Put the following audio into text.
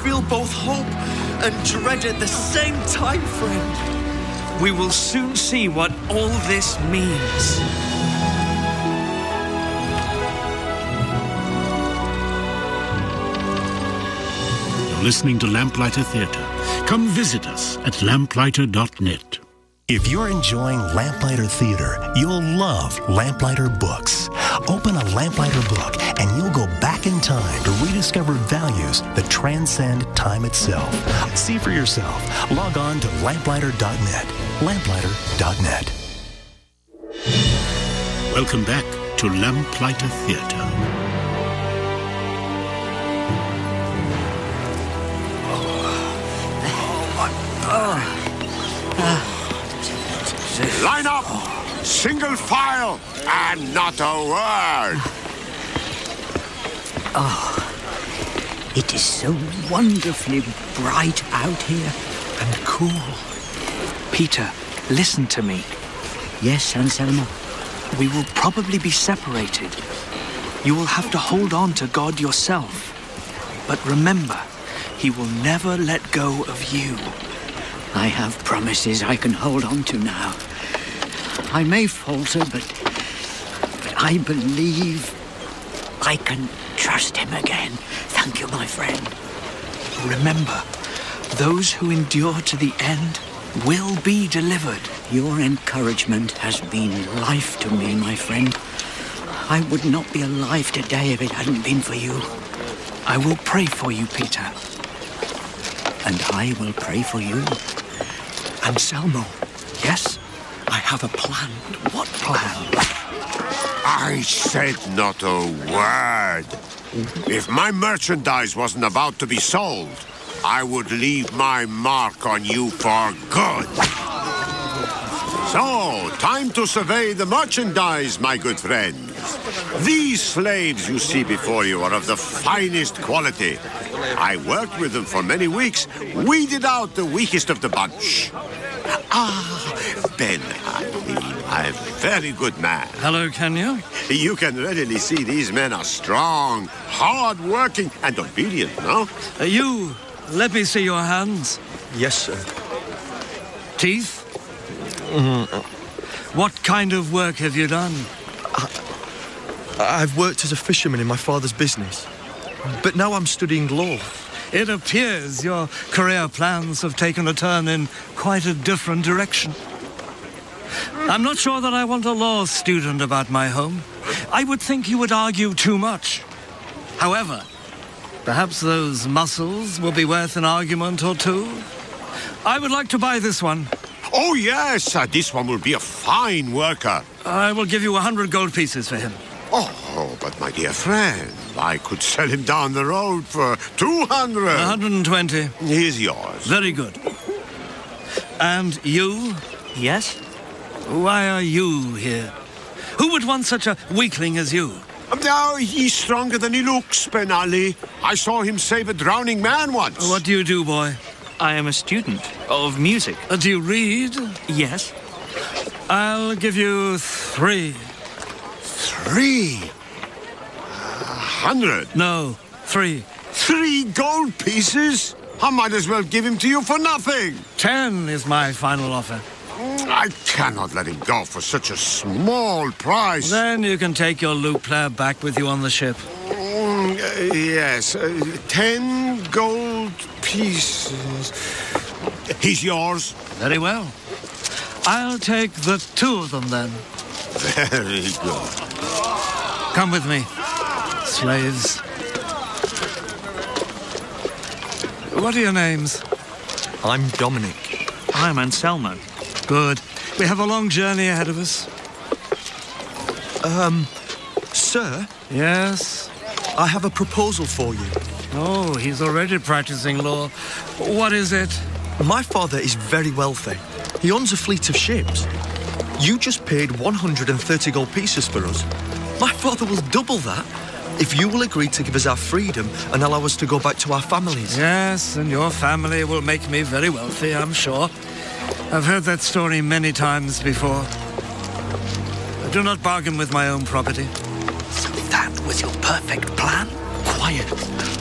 feel both hope and dread at the same time, friend. We will soon see what all this means. You're listening to Lamplighter Theatre. Come visit us at lamplighter.net. If you're enjoying Lamplighter Theatre, you'll love Lamplighter Books. Open a Lamplighter book and you'll go back in time to rediscover values that transcend time itself. See for yourself. Log on to lamplighter.net. Lamplighter.net. Welcome back to Lamplighter Theatre. Line up! Single file! And not a word! Oh, it is so wonderfully bright out here. And cool. Peter, listen to me. Yes, Anselmo? We will probably be separated. You will have to hold on to God yourself. But remember, He will never let go of you. I have promises I can hold on to now. I may falter, but I believe I can trust Him again. Thank you, my friend. Remember, those who endure to the end will be delivered. Your encouragement has been life to me, my friend. I would not be alive today if it hadn't been for you. I will pray for you, Peter. And I will pray for you. Anselmo, yes? I have a plan. What plan? I said not a word. If my merchandise wasn't about to be sold, I would leave my mark on you for good. So, time to survey the merchandise, my good friends. These slaves you see before you are of the finest quality. I worked with them for many weeks, weeded out the weakest of the bunch. Ben Halim, a very good man. Hello, Kenya. You can readily see these men are strong, hard-working, and obedient, no? Let me see your hands. Yes, sir. Teeth? What kind of work have you done? I've worked as a fisherman in my father's business, but now I'm studying law. It appears your career plans have taken a turn in quite a different direction. I'm not sure that I want a law student about my home. I would think you would argue too much. However, perhaps those muscles will be worth an argument or two. I would like to buy this one. Oh, yes, this one will be a fine worker. I will give you 100 gold pieces for him. Oh, but my dear friend, I could sell him down the road for 200. 120. Here's yours. Very good. And you? Yes? Why are you here? Who would want such a weakling as you? No, he's stronger than he looks, Ben Ali. I saw him save a drowning man once. What do you do, boy? I am a student of music. Do you read? Yes. I'll give you 3. 300? No, 3. 3 gold pieces? I might as well give him to you for nothing. 10 is my final offer. I cannot let him go for such a small price. Then you can take your lute player back with you on the ship. Yes, 10 gold pieces. He's yours. Very well. I'll take the 2 of them then. Very good. Come with me, slaves. What are your names? I'm Dominic. I'm Anselmo. Good. We have a long journey ahead of us. Sir? Yes? I have a proposal for you. Oh, he's already practicing law. What is it? My father is very wealthy. He owns a fleet of ships. You just paid 130 gold pieces for us. My father will double that if you will agree to give us our freedom and allow us to go back to our families. Yes, and your family will make me very wealthy, I'm sure. I've heard that story many times before. I do not bargain with my own property. So that was your perfect plan? Quiet.